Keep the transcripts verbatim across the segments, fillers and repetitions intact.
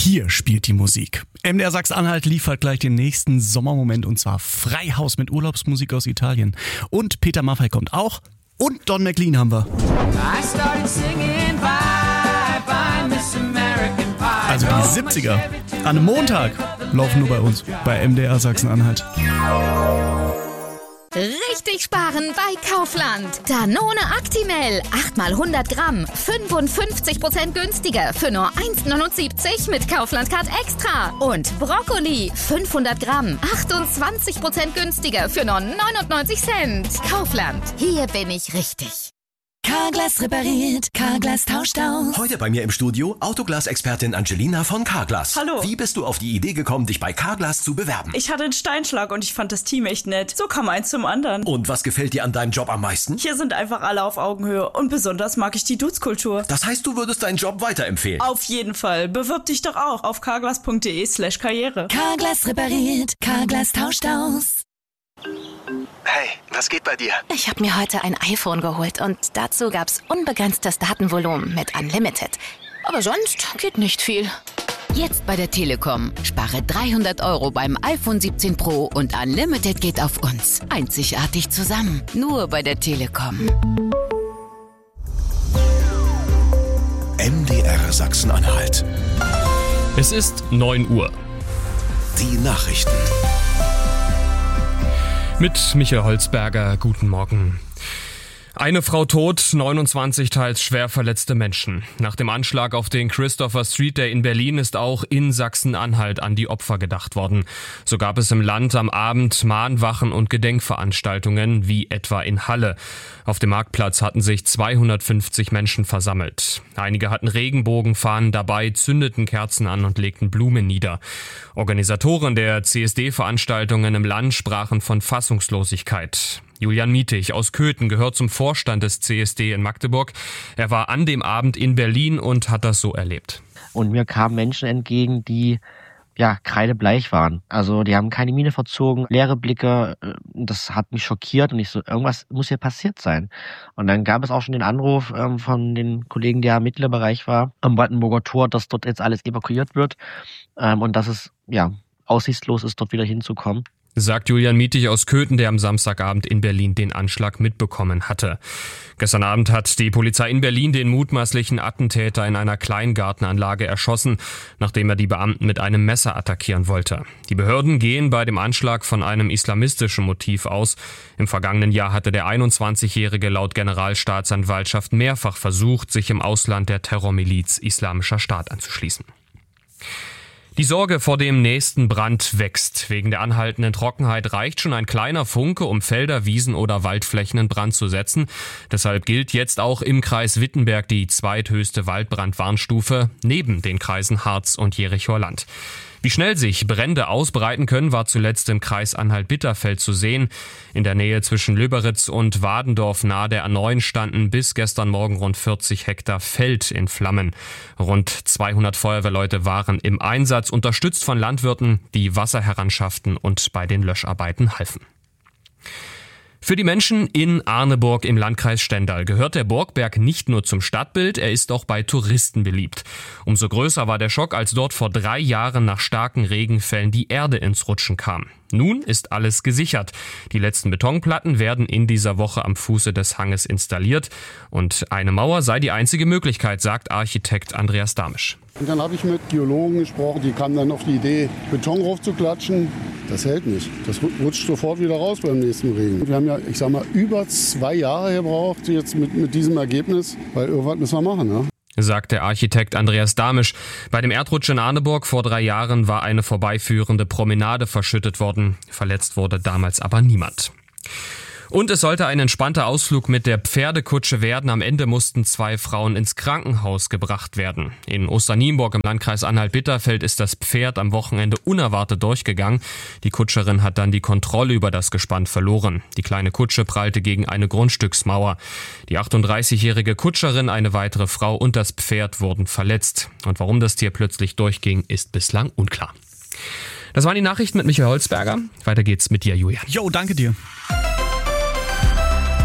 Hier spielt die Musik. M D R Sachsen-Anhalt liefert gleich den nächsten Sommermoment und zwar Freihaus mit Urlaubsmusik aus Italien. Und Peter Maffay kommt auch und Don McLean haben wir. Also die siebziger an einem Montag laufen nur bei uns, bei M D R Sachsen-Anhalt. Richtig sparen bei Kaufland. Danone Actimel, acht mal hundert Gramm, fünfundfünfzig Prozent günstiger für nur eins neunundsiebzig mit Kaufland Card Extra. Und Brokkoli, fünfhundert Gramm, achtundzwanzig Prozent günstiger für nur neunundneunzig Cent. Kaufland, hier bin ich richtig. Carglass repariert, Carglass tauscht aus. Heute bei mir im Studio Autoglas-Expertin Angelina von Carglass. Hallo. Wie bist du auf die Idee gekommen, dich bei Carglass zu bewerben? Ich hatte einen Steinschlag und ich fand das Team echt nett. So kam eins zum anderen. Und was gefällt dir an deinem Job am meisten? Hier sind einfach alle auf Augenhöhe und besonders mag ich die Dudes-Kultur. Das heißt, du würdest deinen Job weiterempfehlen? Auf jeden Fall. Bewirb dich doch auch auf carglass.de slash karriere. Carglass repariert, Carglass tauscht aus. Hey, was geht bei dir? Ich habe mir heute ein iPhone geholt und dazu gab's unbegrenztes Datenvolumen mit Unlimited. Aber sonst geht nicht viel. Jetzt bei der Telekom. Spare dreihundert Euro beim iPhone siebzehn Pro und Unlimited geht auf uns. Einzigartig zusammen. Nur bei der Telekom. M D R Sachsen-Anhalt. Es ist neun Uhr. Die Nachrichten. Mit Michael Holzberger, guten Morgen. Eine Frau tot, neunundzwanzig teils schwer verletzte Menschen. Nach dem Anschlag auf den Christopher Street Day in Berlin ist auch in Sachsen-Anhalt an die Opfer gedacht worden. So gab es im Land am Abend Mahnwachen und Gedenkveranstaltungen, wie etwa in Halle. Auf dem Marktplatz hatten sich zweihundertfünfzig Menschen versammelt. Einige hatten Regenbogenfahnen dabei, zündeten Kerzen an und legten Blumen nieder. Organisatoren der C S D-Veranstaltungen im Land sprachen von Fassungslosigkeit. Julian Mietig aus Köthen gehört zum Vorstand des C S D in Magdeburg. Er war an dem Abend in Berlin und hat das so erlebt. Und mir kamen Menschen entgegen, die ja kreidebleich waren. Also die haben keine Miene verzogen, leere Blicke. Das hat mich schockiert und ich so, irgendwas muss hier passiert sein. Und dann gab es auch schon den Anruf ähm, von den Kollegen, der im Mittelbereich war, am Brandenburger Tor, dass dort jetzt alles evakuiert wird ähm, und dass es ja aussichtslos ist, dort wieder hinzukommen. Sagt Julian Mietig aus Köthen, der am Samstagabend in Berlin den Anschlag mitbekommen hatte. Gestern Abend hat die Polizei in Berlin den mutmaßlichen Attentäter in einer Kleingartenanlage erschossen, nachdem er die Beamten mit einem Messer attackieren wollte. Die Behörden gehen bei dem Anschlag von einem islamistischen Motiv aus. Im vergangenen Jahr hatte der einundzwanzigjährige laut Generalstaatsanwaltschaft mehrfach versucht, sich im Ausland der Terrormiliz Islamischer Staat anzuschließen. Die Sorge vor dem nächsten Brand wächst. Wegen der anhaltenden Trockenheit reicht schon ein kleiner Funke, um Felder, Wiesen oder Waldflächen in Brand zu setzen. Deshalb gilt jetzt auch im Kreis Wittenberg die zweithöchste Waldbrandwarnstufe neben den Kreisen Harz und Jerichower-Land. Wie schnell sich Brände ausbreiten können, war zuletzt im Kreis Anhalt-Bitterfeld zu sehen. In der Nähe zwischen Löberitz und Wadendorf nahe der A neun standen bis gestern Morgen rund vierzig Hektar Feld in Flammen. Rund zweihundert Feuerwehrleute waren im Einsatz, unterstützt von Landwirten, die Wasser heranschafften und bei den Löscharbeiten halfen. Für die Menschen in Arneburg im Landkreis Stendal gehört der Burgberg nicht nur zum Stadtbild, er ist auch bei Touristen beliebt. Umso größer war der Schock, als dort vor drei Jahren nach starken Regenfällen die Erde ins Rutschen kam. Nun ist alles gesichert. Die letzten Betonplatten werden in dieser Woche am Fuße des Hanges installiert. Und eine Mauer sei die einzige Möglichkeit, sagt Architekt Andreas Damisch. Und dann habe ich mit Geologen gesprochen, die kamen dann auf die Idee, Beton raufzuklatschen. Das hält nicht. Das rutscht sofort wieder raus beim nächsten Regen. Wir haben ja, ich sag mal, über zwei Jahre gebraucht jetzt mit, mit diesem Ergebnis, weil irgendwas müssen wir machen, ne? Sagt der Architekt Andreas Damisch. Bei dem Erdrutsch in Arneburg vor drei Jahren war eine vorbeiführende Promenade verschüttet worden. Verletzt wurde damals aber niemand. Und es sollte ein entspannter Ausflug mit der Pferdekutsche werden. Am Ende mussten zwei Frauen ins Krankenhaus gebracht werden. In Osternienburg im Landkreis Anhalt-Bitterfeld ist das Pferd am Wochenende unerwartet durchgegangen. Die Kutscherin hat dann die Kontrolle über das Gespann verloren. Die kleine Kutsche prallte gegen eine Grundstücksmauer. Die achtunddreißigjährige Kutscherin, eine weitere Frau und das Pferd wurden verletzt. Und warum das Tier plötzlich durchging, ist bislang unklar. Das waren die Nachrichten mit Michael Holzberger. Weiter geht's mit dir, Julian. Jo, danke dir.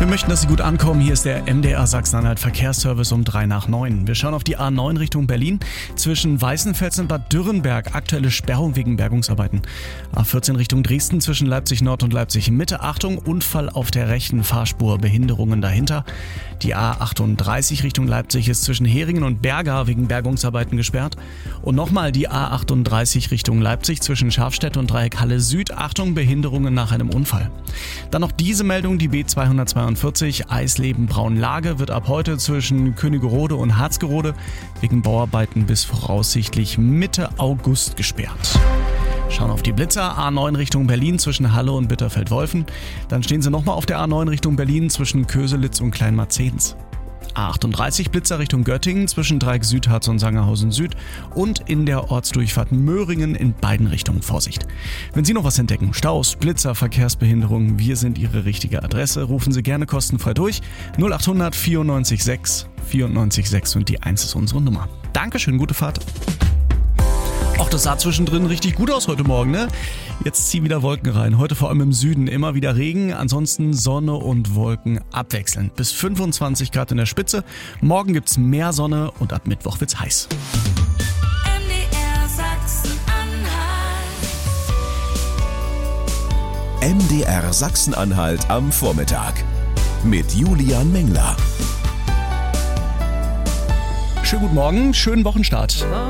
Wir möchten, dass Sie gut ankommen. Hier ist der M D R Sachsen-Anhalt Verkehrsservice um drei nach neun. Wir schauen auf die A neun Richtung Berlin. Zwischen Weißenfels und Bad Dürrenberg aktuelle Sperrung wegen Bergungsarbeiten. A vierzehn Richtung Dresden zwischen Leipzig Nord und Leipzig Mitte. Achtung, Unfall auf der rechten Fahrspur, Behinderungen dahinter. Die A achtunddreißig Richtung Leipzig ist zwischen Heringen und Berga wegen Bergungsarbeiten gesperrt. Und nochmal die A achtunddreißig Richtung Leipzig zwischen Schafstedt und Dreieck Halle Süd. Achtung, Behinderungen nach einem Unfall. Dann noch diese Meldung, die B zweihundertzweiundvierzig Eisleben Braunlage wird ab heute zwischen Königerode und Harzgerode wegen Bauarbeiten bis voraussichtlich Mitte August gesperrt. Schauen auf die Blitzer. A neun Richtung Berlin zwischen Halle und Bitterfeld-Wolfen. Dann stehen sie nochmal auf der A neun Richtung Berlin zwischen Köselitz und Kleinmarzens. A achtunddreißig Blitzer Richtung Göttingen zwischen Dreieck Südharz und Sangerhausen Süd und in der Ortsdurchfahrt Möhringen in beiden Richtungen Vorsicht. Wenn Sie noch was entdecken, Staus, Blitzer, Verkehrsbehinderungen, wir sind Ihre richtige Adresse. Rufen Sie gerne kostenfrei durch. null achthundert vierundneunzig sechs vierundneunzig sechs und die eins ist unsere Nummer. Dankeschön, gute Fahrt. Auch das sah zwischendrin richtig gut aus heute Morgen, ne? Jetzt ziehen wieder Wolken rein. Heute vor allem im Süden immer wieder Regen, ansonsten Sonne und Wolken abwechselnd. Bis fünfundzwanzig Grad in der Spitze. Morgen gibt's mehr Sonne und ab Mittwoch wird's heiß. M D R Sachsen-Anhalt. M D R Sachsen-Anhalt am Vormittag mit Julian Mengler. Schönen guten Morgen, schönen Wochenstart.